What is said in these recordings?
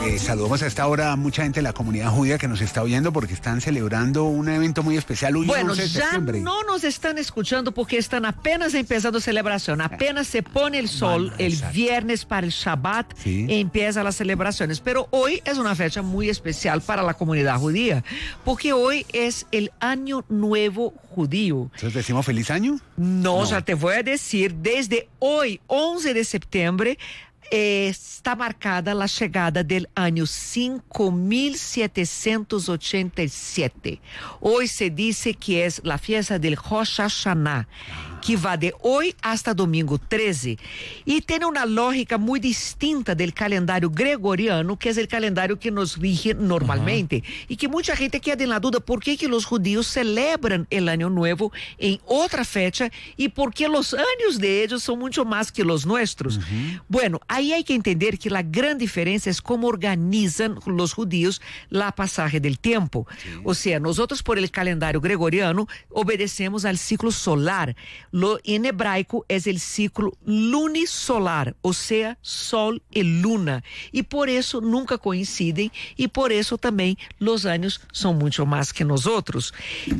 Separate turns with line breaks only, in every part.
Saludamos a esta hora a mucha gente de la comunidad judía que nos está oyendo porque están celebrando un evento muy especial.
Bueno, ya no nos están escuchando porque están apenas empezando a celebración. Apenas se pone el sol el viernes para el Shabbat y empiezan las celebraciones. Pero hoy es una fecha muy especial para la comunidad judía porque hoy es el Año Nuevo Judío.
¿Entonces decimos feliz año?
No, ya te voy a decir, desde hoy, 11 de septiembre, está marcada la llegada del año 5787. Hoy se dice que es la fiesta del Rosh Hashanah, que va de hoy hasta domingo 13 y tiene una lógica muy distinta del calendario gregoriano, que es el calendario que nos rige normalmente y que mucha gente queda en la duda por qué que los judíos celebran el año nuevo en otra fecha y por qué los años de ellos son mucho más que los nuestros. Bueno, ahí hay que entender que la gran diferencia es cómo organizan los judíos la pasaje del tiempo. O sea, nosotros por el calendario gregoriano obedecemos al ciclo solar. En hebraico es el ciclo lunisolar, o sea, sol y luna. Y por eso nunca coinciden y por eso también los años son mucho más que nosotros.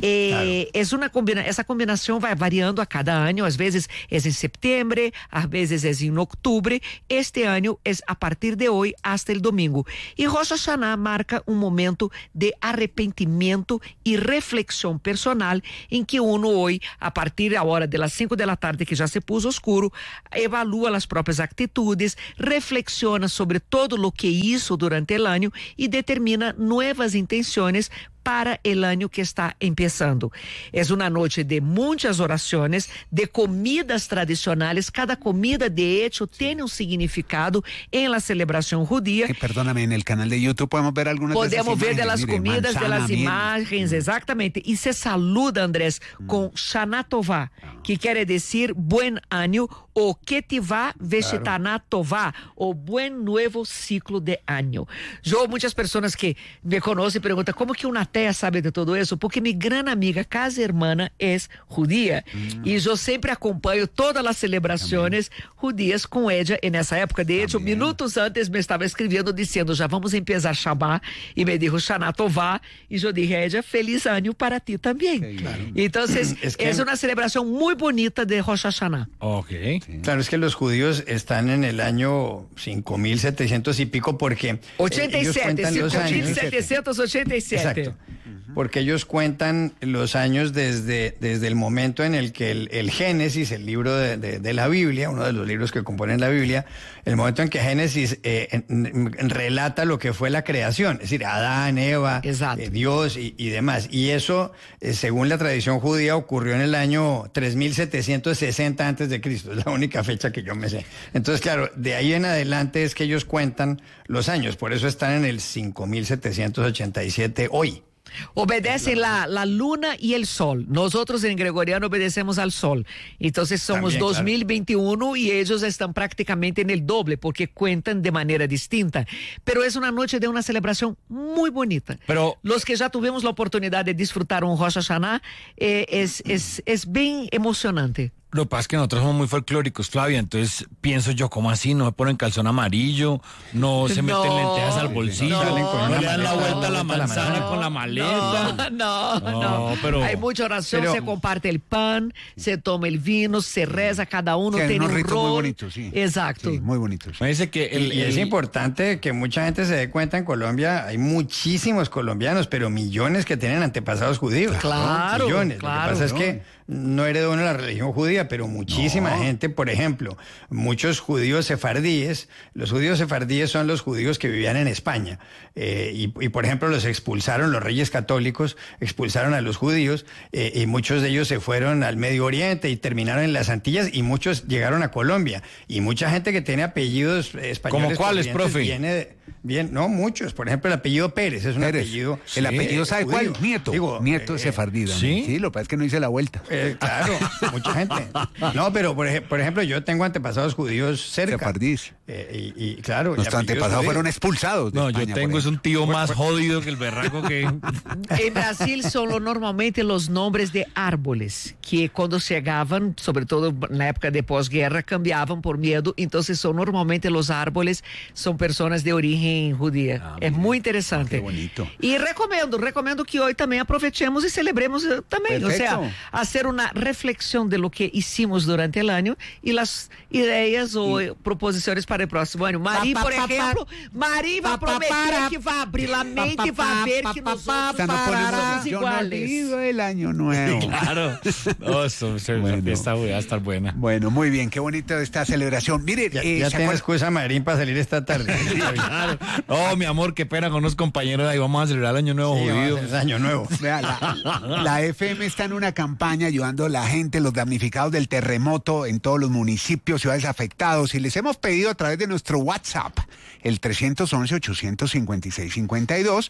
Es esa combinación va variando a cada año, a veces es en septiembre, a veces es en octubre. Este año es a partir de hoy hasta el domingo. Y Rosh Hashanah marca un momento de arrepentimiento y reflexión personal en que uno hoy, a partir ahora de las 5 de la tarde, que ya se puso oscuro, evalúa las propias actitudes, reflexiona sobre todo lo que hizo durante el año y determina nuevas intenciones para el año que está empezando. Es una noche de muchas oraciones, de comidas tradicionales. Cada comida, de hecho, tiene un significado en la celebración judía.
Perdóname, en el canal de YouTube podemos ver algunas de esas imágenes.
De las comidas, manzana, de las imágenes, exactamente. Y se saluda, Andrés, con Shana Tová, que quiere decir buen año, o Ketivá Veshetana Tová, o buen nuevo ciclo de año. Muchas personas que me conocen preguntan, ¿cómo que una atea sabe de todo eso? Porque mi gran amiga, casa hermana, es judía. Y yo siempre acompaño todas las celebraciones judías con ella en esa época. De hecho, minutos antes me estaba escribiendo diciendo, ya vamos a empezar Shabbat, y me dijo Shana Tová, y yo dije a ella, feliz año para ti también. Entonces, es una celebración muy bonita de Rosh Hashanah.
Claro, es que los judíos están en el año 5700 y pico porque
87, 5787.
Exacto. Porque ellos cuentan los años desde el momento en el que el Génesis, el libro de la Biblia, uno de los libros que componen la Biblia, el momento en que Génesis relata lo que fue la creación, es decir, Adán, Eva, Dios y demás. Y eso, según la tradición judía, ocurrió en el año 3760 antes de Cristo, es la única fecha que yo me sé. Entonces, claro, de ahí en adelante es que ellos cuentan los años, por eso están en el 5787 hoy.
Obedecen la luna y el sol. Nosotros en gregoriano obedecemos al sol. Entonces somos también, 2021, claro. Y ellos están prácticamente en el doble porque cuentan de manera distinta. Pero es una noche de una celebración muy bonita. Pero los que ya tuvimos la oportunidad de disfrutar un Rosh Hashanah, es bien emocionante.
Lo que pasa es que nosotros somos muy folclóricos, Flavia, entonces pienso yo, ¿cómo así? ¿No se ponen calzón amarillo? ¿No se meten lentejas al bolsillo? ¿No le dan la vuelta a la manzana con la maleta?
No, pero hay mucha oración, se comparte el pan, se toma el vino, se reza, cada uno tiene un rol.
Muy bonito, sí.
Exacto.
Sí, muy bonito. Sí.
Me dice que
es importante que mucha gente se dé cuenta en Colombia, hay muchísimos colombianos, pero millones que tienen antepasados judíos.
Claro,
millones.
Claro,
lo que pasa es que no heredó uno la religión judía, pero muchísima gente, por ejemplo, muchos judíos sefardíes, los judíos sefardíes son los judíos que vivían en España, y por ejemplo los expulsaron, los reyes católicos expulsaron a los judíos, y muchos de ellos se fueron al Medio Oriente y terminaron en las Antillas, y muchos llegaron a Colombia, y mucha gente que tiene apellidos españoles.
¿Cómo cuáles, profe?
Muchos, por ejemplo el apellido Pérez es un apellido.
El apellido, ¿sabe cuál? Nieto. Nieto sefardí.
¿Sí?
Lo que pasa es que no hice la vuelta.
Claro, mucha gente. No, pero por ejemplo, yo tengo antepasados judíos cerca.
Sefardís.
Y claro.
Nuestros antepasados fueron expulsados de España,
yo tengo es un tío más jodido que el berraco que...
En Brasil son normalmente los nombres de árboles, que cuando llegaban, sobre todo en la época de posguerra, cambiaban por miedo. Entonces son normalmente los árboles, son personas de origen Sim, Rudy. É muito interessante.
Que bonito.
E recomendo que hoje também aproveitemos e celebremos também.
Perfecto.
Ou seja, fazer uma reflexão de lo que hicimos durante o ano e as ideias ou proposições para o próximo ano. Mari, por exemplo, Mari vai prometer que vai abrir a mente e vai ver que nós somos
Yo no olvido el año nuevo.
Claro. Oh, esa fiesta va a estar buena.
Bueno, muy bien, qué bonita esta celebración. Mire,
Ya
¿se
tienes
acuerda?
excusa, Marín, para salir esta tarde.
Claro. Oh, mi amor, qué pena con unos compañeros ahí. Vamos a celebrar el año nuevo
Sí,
judío.
vamos a hacer año nuevo.
Vea, la FM está en una campaña ayudando a la gente, los damnificados del terremoto en todos los municipios, ciudades afectados, y les hemos pedido a través de nuestro WhatsApp, el 311-856-52,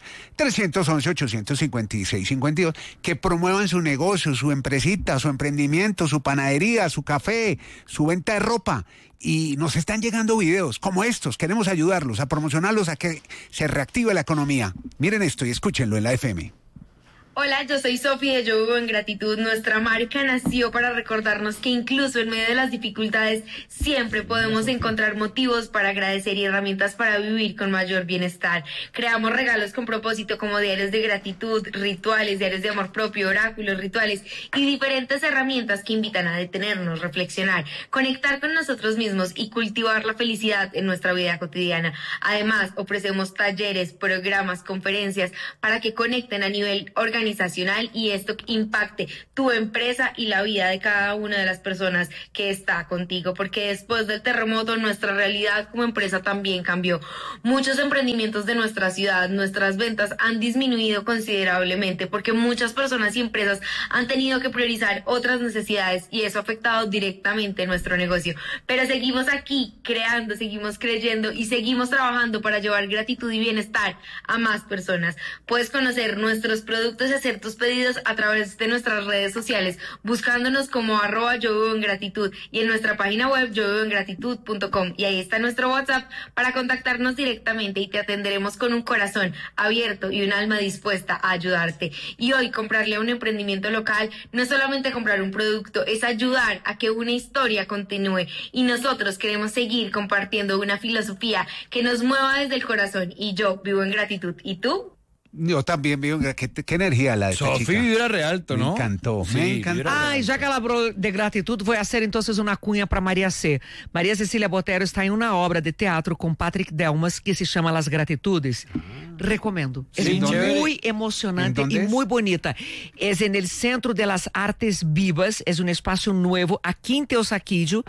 311-856-52, que promuevan su negocio, su empresita, su emprendimiento, su panadería, su café, su venta de ropa. Y nos están llegando videos como estos. Queremos ayudarlos a promocionarlos, a que se reactive la economía. Miren esto y escúchenlo en la FM.
Hola, yo soy Sofía de Yo Vivo en Gratitud. Nuestra marca nació para recordarnos que incluso en medio de las dificultades siempre podemos encontrar motivos para agradecer y herramientas para vivir con mayor bienestar. Creamos regalos con propósito como diarios de gratitud, rituales, diarios de amor propio, oráculos, rituales y diferentes herramientas que invitan a detenernos, reflexionar, conectar con nosotros mismos y cultivar la felicidad en nuestra vida cotidiana. Además, ofrecemos talleres, programas, conferencias para que conecten a nivel organizacional y esto impacte tu empresa y la vida de cada una de las personas que está contigo, porque después del terremoto nuestra realidad como empresa también cambió. Muchos emprendimientos de nuestra ciudad, nuestras ventas han disminuido considerablemente porque muchas personas y empresas han tenido que priorizar otras necesidades y eso ha afectado directamente nuestro negocio. Pero seguimos aquí creando, seguimos creyendo y seguimos trabajando para llevar gratitud y bienestar a más personas. Puedes conocer nuestros productos y hacer tus pedidos a través de nuestras redes sociales, buscándonos como @Yo Vivo en Gratitud y en nuestra página web yovivoengratitud.com, y ahí está nuestro WhatsApp para contactarnos directamente y te atenderemos con un corazón abierto y un alma dispuesta a ayudarte. Y hoy comprarle a un emprendimiento local no es solamente comprar un producto, es ayudar a que una historia continúe, y nosotros queremos seguir compartiendo una filosofía que nos mueva desde el corazón, y yo vivo en gratitud. ¿Y tú?
Yo también veo qué energía la de esta
Sofía
chica.
vibra re alto, ¿no?
Me encantó,
Sí,
me encantó.
vibra re
Ai,
alto.
já que ela falou de gratitud, vou fazer então uma cunha para Maria C. Maria Cecília Botero está em uma obra de teatro com Patrick Delmas que se chama Las Gratitudes. Recomendo. É
Sí, ¿dónde?
muito emocionante
¿En dónde
e
es?
muito bonita. É en el Centro de las Artes Vivas, é um espaço novo aqui em Teosaquillo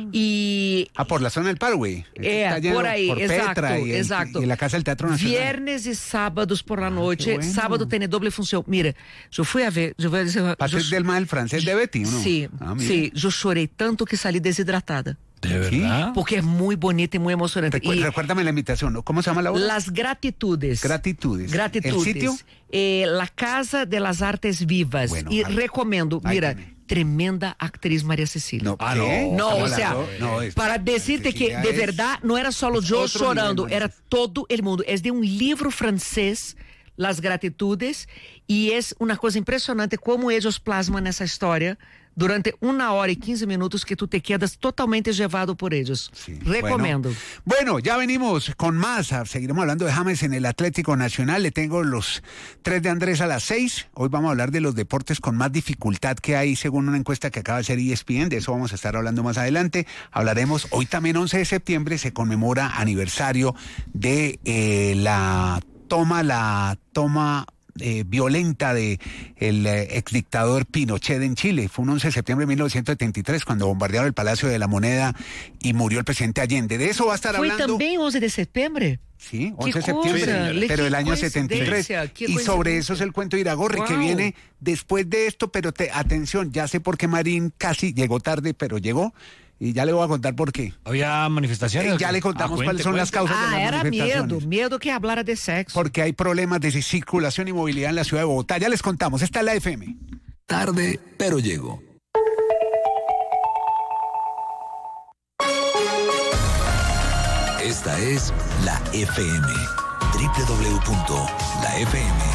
e
Por la zona del Parkway. Está lleno
por aí,
por
exato,
Petra
exato.
Y la Casa del Teatro Nacional.
Viernes e sábados por la noite.
bueno.
Sábado tem doble função. Mira, eu fui a ver, eu vou dizer,
Patrick Delma, el francés de Betty, ¿o no?
Sim,
Mira.
sim. Eu chorei tanto que saí desidratada.
¿De
Sí.
verdad?
Porque é muito bonita e muito emocionante. E
Recuérdame la invitación, ¿no? ¿Cómo se llama la obra?
Las Gratitudes.
Gratitudes.
Gratitudes.
¿El sitio?
La Casa de las Artes Vivas.
Bueno,
e
ahí.
recomendo,
Ahí
mira,
tiene.
tremenda actriz María Cecília.
No,
Ah,
¿qué?
no.
No,
Estamos
o sea,
hablando- no, es-
para decirte que
Cecilia
de
es
verdad no era solo yo
otro
chorando,
nivel,
era todo el mundo. Es de un libro francés, Las Gratitudes, y es una cosa impresionante como ellos plasman esa historia durante 1 hora y 15 minutos que tú te quedas totalmente llevado por ellos.
Sí,
Recomiendo.
Bueno, ya venimos con más. Seguiremos hablando de James en el Atlético Nacional. Le tengo los 3 de Andrés a las 6. Hoy vamos a hablar de los deportes con más dificultad que hay, según una encuesta que acaba de hacer ESPN. De eso vamos a estar hablando más adelante. Hablaremos hoy también, 11 de septiembre, se conmemora aniversario de la toma violenta de el exdictador Pinochet en Chile. Fue un 11 de septiembre de 1973 cuando bombardearon el Palacio de la Moneda y murió el presidente Allende. De eso va a estar
Foi
hablando.
também 11 de setembro?
Sí,
Qué
11 de septiembre,
cosa,
pero
qué
el año
coincidencia,
73.
qué
Y sobre
coincidencia.
eso es el cuento de Iragorri, que
Wow.
viene después de esto, pero atención, ya sé por qué Marín casi llegó tarde, pero llegó. Y ya le voy a contar por qué.
¿Había manifestaciones?
Ya le contamos
cuente,
cuáles son las
cuente.
causas de las
Era
manifestaciones.
medo que hablara de sexo.
Porque hay problemas de circulación y movilidad en la ciudad de Bogotá. Ya les contamos. Esta es la FM.
Tarde, pero llego. Esta es la FM. www.lafm.com